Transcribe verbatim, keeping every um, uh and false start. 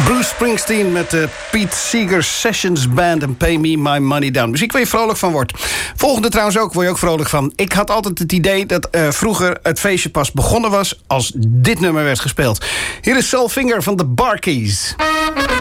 Bruce Springsteen met de Pete Seeger Sessions Band en Pay Me My Money Down. Muziek waar je vrolijk van wordt. Volgende trouwens ook, word je ook vrolijk van. Ik had altijd het idee dat uh, vroeger het feestje pas begonnen was als dit nummer werd gespeeld. Hier is Soulfinger van de Barkeys.